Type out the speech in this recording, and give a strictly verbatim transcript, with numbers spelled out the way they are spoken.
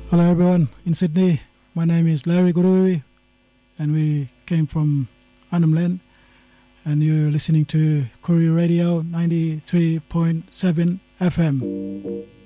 Hello everyone in Sydney. My name is Larry Gurui and we came from Arnhem Land, and you're listening to Korea Radio ninety-three point seven F M.